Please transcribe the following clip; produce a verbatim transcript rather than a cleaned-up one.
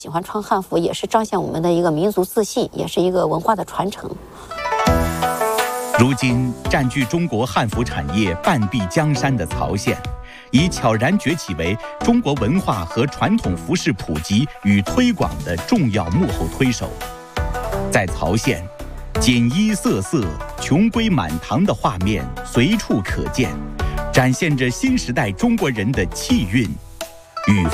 喜欢穿汉服也是彰显我们的一个民族自信，也是一个文化的传承。 如今占据中国汉服产业半壁江山的曹县，已悄然崛起为中国文化和传统服饰普及与推广的重要幕后推手。在曹县，锦衣瑟瑟、琼瑰满堂的画面随处可见，展现着新时代中国人的气韵与